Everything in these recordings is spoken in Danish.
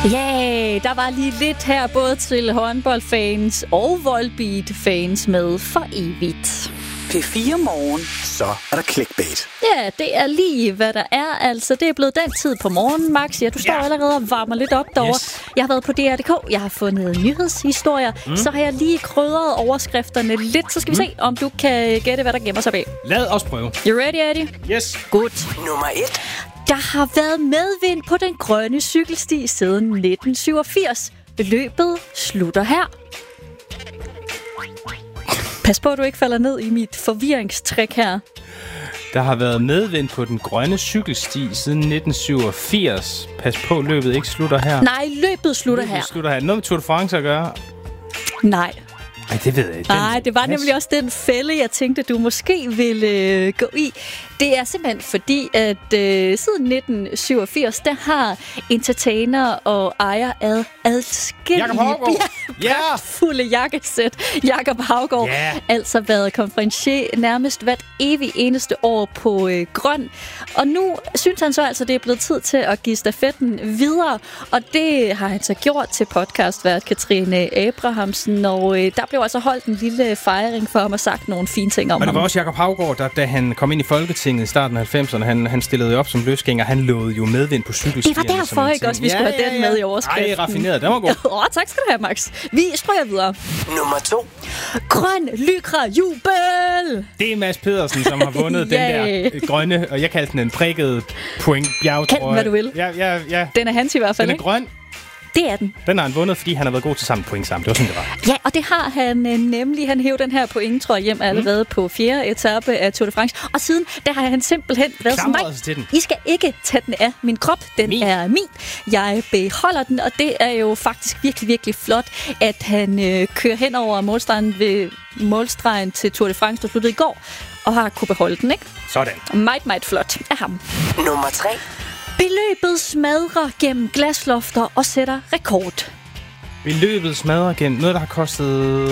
Yeah, der var lige lidt her både til håndboldfans og Volbeat-fans med for evigt. P4 Morgen. Så er der clickbait. Ja, det er lige, hvad der er. Altså, det er blevet den tid på morgen, Max. Ja, du står allerede og varmer lidt op derovre. Yes. Jeg har været på DR.dk. Jeg har fundet nyhedshistorier. Så har jeg lige krydret overskrifterne lidt. Så skal vi se, om du kan gætte, hvad der gemmer sig bag. Lad os prøve. You ready, Eddie? Yes. Godt. Nummer 1. Der har været medvind på den grønne cykelsti siden 1987. Løbet slutter her. Pas på, at du ikke falder ned i mit forvirringstræk her. Der har været medvind på den grønne cykelsti siden 1987. Pas på, løbet ikke slutter her. Nej, løbet slutter her. Slutter her. Noget med Tour de France at gøre? Nej. Ej, det ved jeg ikke. Nej, det var nemlig også den fælde, jeg tænkte, du måske ville gå i. Det er simpelthen fordi, at siden 1987, der har entertainer og ejer af adskillige fulde jakkesæt, Jakob Haugaard, altså været konferencier nærmest hvert evig eneste år på grøn. Og nu synes han så altså, det er blevet tid til at give stafetten videre, og det har han så gjort til podcastvært Katrine Abrahamsen, og der blev altså holdt en lille fejring for ham og sagt nogle fine ting om ham. Men det var også Jakob Haugaard, der, da han kom ind i Folketinget i starten af 90'erne, han stillede jo op som løsgænger, han lovede jo medvind på cykelstierne. Det var derfor ikke også, vi skulle have den med i overskriften. Ej, raffineret, den var god. Tak skal du have, Max. Vi sprøjer videre. Nummer 2. Grøn Lycra jubel! Det er Mads Pedersen, som har vundet den der grønne, og jeg kaldte den en prikket point bjerg, Kald den, hvad du vil. Ja. Den er hans i hvert fald, den er grøn. Det er den. Den har han vundet, fordi han har været god til sammen point sammen. Det var sådan, det var. Ja, og det har han nemlig. Han hævde den her point, tror jeg, hjem allerede på 4. etape af Tour de France. Og siden, der har han simpelthen været sådan, nej, I skal ikke tage den af min krop. Den er min. Jeg beholder den, og det er jo faktisk virkelig, virkelig flot, at han kører hen over målstregen ved målstregen til Tour de France, der sluttede i går, og har kunne beholde den, ikke? Sådan. Meget flot af ham. Nummer 3. Beløbet smadrer gennem glaslofter og sætter rekord. Beløbet smadrer gennem noget, der har kostet...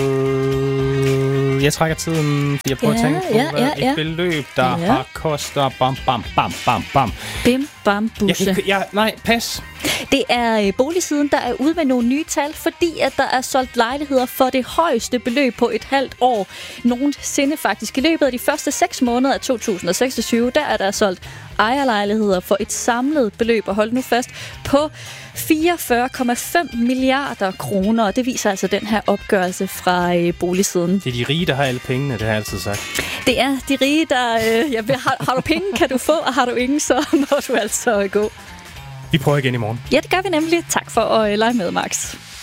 Jeg trækker tiden, fordi jeg prøver at tænke på, et beløb, der har kostet... Bam. Bim, bam, busse. Nej, pas. Det er boligsiden, der er ude med nogle nye tal, fordi at der er solgt lejligheder for det højeste beløb på et halvt år. Nogensinde faktisk. I løbet af de første 6 måneder af 2026, der er der solgt ejerlejligheder for et samlet beløb, og hold nu fast, på 44,5 milliarder kroner. Og det viser altså den her opgørelse fra boligsiden. Det er de rige, der har alle pengene, det har jeg altid sagt. Det er de rige, der... har du penge, kan du få, og har du ingen, så må du altså gå. Vi prøver igen i morgen. Ja, det gør vi nemlig. Tak for at lege med, Max.